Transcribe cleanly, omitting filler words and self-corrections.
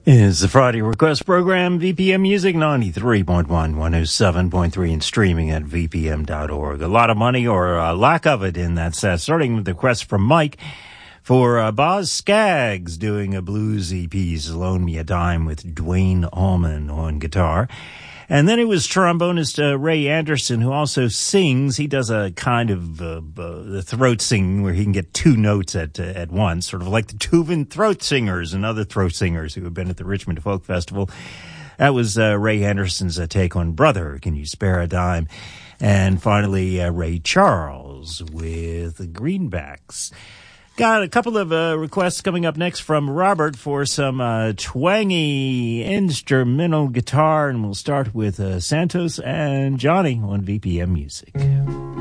Is the Friday Request Program, VPM Music 93.1, 107.3, and streaming at vpm.org. A lot of money or a lack of it in that set. Starting with the request from Mike for Boz Scaggs doing a bluesy piece, Loan Me a Dime, with Dwayne Allman on guitar. And then it was trombonist Ray Anderson, who also sings. He does a kind of the throat singing where he can get two notes at once, sort of like the Tuvan Throat Singers and other throat singers who have been at the Richmond Folk Festival. That was Ray Anderson's take on Brother, Can You Spare a Dime? And finally, Ray Charles with the Greenbacks. Got a couple of requests coming up next from Robert for some twangy instrumental guitar, and we'll start with Santos and Johnny on VPM Music.